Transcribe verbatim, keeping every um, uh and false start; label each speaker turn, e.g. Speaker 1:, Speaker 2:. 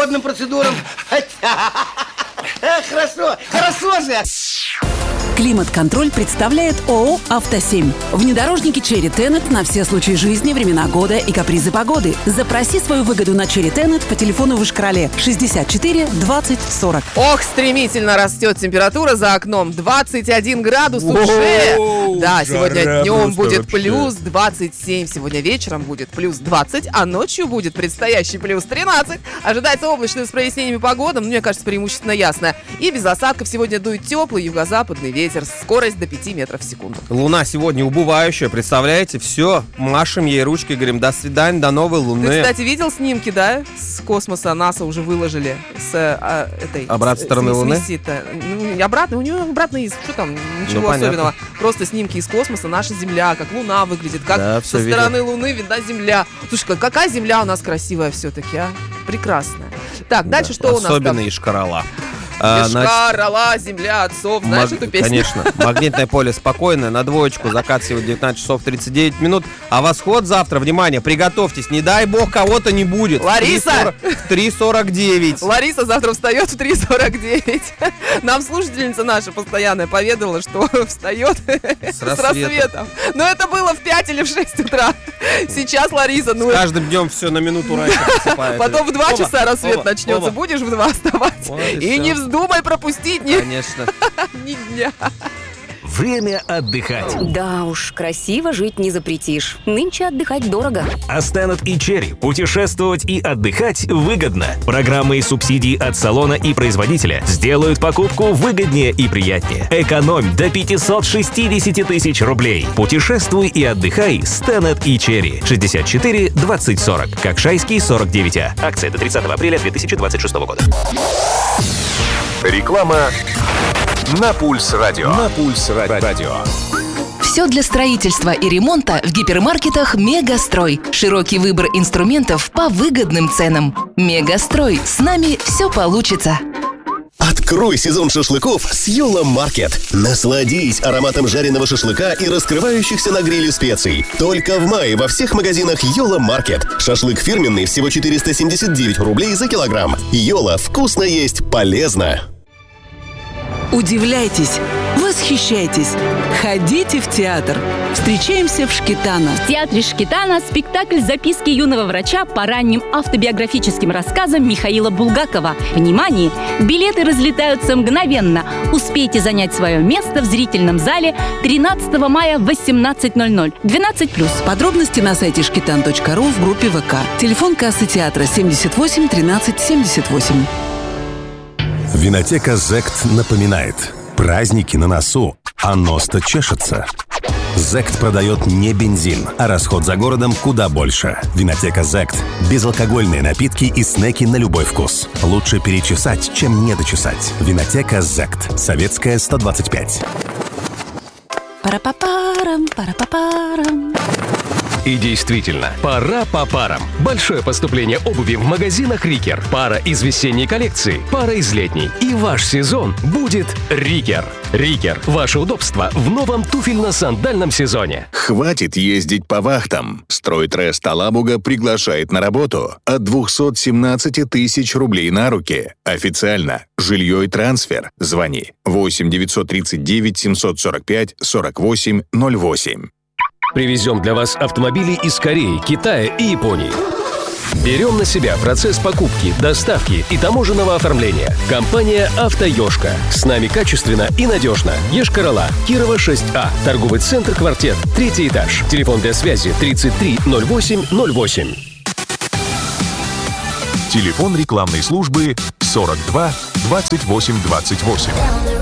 Speaker 1: водным процедурам. Хорошо, хорошо же.
Speaker 2: Климат-контроль представляет ООО «Автосемь». Внедорожники Cherry Tenet на все случаи жизни, времена года и капризы погоды. Запроси свою выгоду на Cherry Tenet по телефону в Ишкарале шестьдесят четыре двадцать сорок.
Speaker 3: Ох, стремительно растет температура за окном. двадцать один градус уже.
Speaker 4: О-о-о,
Speaker 3: да, сегодня днем будет
Speaker 4: вообще.
Speaker 3: плюс двадцать семь, сегодня вечером будет плюс двадцать, а ночью будет предстоящий плюс тринадцать. Ожидается облачно с прояснениями погоды, мне кажется, преимущественно ясно. И без осадков сегодня дует теплый юго-западный ветер. Скорость до пяти метров в секунду.
Speaker 4: Луна сегодня убывающая, представляете? Все, машем ей ручкой, говорим, до свидания, до новой луны.
Speaker 3: Ты, кстати, видел снимки, да? С космоса НАСА уже выложили. С а, этой...
Speaker 4: Обратной
Speaker 3: с,
Speaker 4: стороны
Speaker 3: с,
Speaker 4: Луны?
Speaker 3: С, ну, обратно, у нее обратный иск. Что там? Ничего
Speaker 4: Ну,
Speaker 3: особенного. Просто снимки из космоса, наша Земля, как Луна выглядит, как
Speaker 4: Да,
Speaker 3: со
Speaker 4: всё
Speaker 3: стороны Луны видна Земля. Слушай, какая Земля у нас красивая все-таки, а? Прекрасная. Так, дальше
Speaker 4: Да,
Speaker 3: что у нас там?
Speaker 4: особенно Ишкарала. А, значит,
Speaker 3: Ишкарала, земля отцов. Знаешь
Speaker 4: маг-
Speaker 3: эту песню?
Speaker 4: Конечно. Магнитное поле спокойное, на двоечку, закат сегодня девятнадцать часов тридцать девять минут. А восход завтра, внимание, приготовьтесь, не дай бог кого-то не будет.
Speaker 3: Лариса!
Speaker 4: В три сорок девять.
Speaker 3: Лариса завтра встает в три сорок девять. Нам слушательница наша постоянная поведала, что встает
Speaker 4: С
Speaker 3: с
Speaker 4: рассветом.
Speaker 3: рассветом. Но это было в пять или в шесть утра. Сейчас Лариса, ну,
Speaker 4: С каждым днем все на минуту раньше просыпается.
Speaker 3: потом в два
Speaker 4: Оба,
Speaker 3: часа рассвет
Speaker 4: оба,
Speaker 3: начнется.
Speaker 4: оба.
Speaker 3: Будешь в два вставать.
Speaker 4: Вот и
Speaker 3: И
Speaker 4: всё.
Speaker 3: не вздумай пропустить ни,
Speaker 4: Конечно.
Speaker 3: ни дня.
Speaker 5: Время отдыхать.
Speaker 6: Да уж, красиво жить не запретишь. Нынче отдыхать дорого.
Speaker 5: А Стэнет и Cherry. Путешествовать и отдыхать выгодно. Программы и субсидии от салона и производителя сделают покупку выгоднее и приятнее. Экономь до пятьсот шестьдесят тысяч рублей. Путешествуй и отдыхай с Стэнет и Cherry. шестьдесят четыре двадцать сорок. Кокшайский сорок девять А. Акция до тридцатого апреля две тысячи двадцать шестого года.
Speaker 7: Реклама на Пульс Радио. На Пульс Ра- Радио.
Speaker 2: Все для строительства и ремонта в гипермаркетах «Мегастрой». Широкий выбор инструментов по выгодным ценам. «Мегастрой». С нами все получится.
Speaker 8: Открой сезон шашлыков с Йола Маркет. Насладись ароматом жареного шашлыка и раскрывающихся на гриле специй. Только в мае во всех магазинах Йола Маркет. Шашлык фирменный всего четыреста семьдесят девять рублей за килограмм. Йола, вкусно есть, полезно.
Speaker 2: Удивляйтесь, восхищайтесь, ходите в театр. Встречаемся в Шкитано.
Speaker 9: В театре Шкитано спектакль «Записки юного врача» по ранним автобиографическим рассказам Михаила Булгакова. Внимание! Билеты разлетаются мгновенно. Успейте занять свое место в зрительном зале тринадцатого мая в восемнадцать ноль ноль. двенадцать плюс.
Speaker 2: Подробности на сайте шкитан точка ру в группе ВК. Телефон кассы театра семьдесят восемь тринадцать семьдесят восемь.
Speaker 8: Винотека «Зект» напоминает. Праздники на носу, а нос-то чешется. «Зект» продает не бензин, а расход за городом куда больше. Винотека «Зект». Безалкогольные напитки и снеки на любой вкус. Лучше перечесать, чем не дочесать. Винотека «Зект». Советская, сто двадцать пять.
Speaker 2: Пара-па-парам, пара-па-парам.
Speaker 10: И действительно, пора по парам. Большое поступление обуви в магазинах «Рикер». Пара из весенней коллекции, пара из летней. И ваш сезон будет «Рикер». «Рикер» – ваше удобство в новом туфельно-сандальном сезоне.
Speaker 7: Хватит ездить по вахтам. Стройтрест Алабуга приглашает на работу от двухсот семнадцати тысяч рублей на руки. Официально. Жилье и трансфер. Звони восемь девятьсот тридцать девять семьсот сорок пять сорок восемь ноль восемь.
Speaker 10: Привезем для вас автомобили из Кореи, Китая и Японии. Берем на себя процесс покупки, доставки и таможенного оформления. Компания «Автоёшка». С нами качественно и надежно. Йошкар-Ола, Кирова шесть А. Торговый центр «Квартет», третий этаж. Телефон для связи тридцать три ноль восемь ноль восемь.
Speaker 7: Телефон рекламной службы сорок два двадцать восемь двадцать восемь.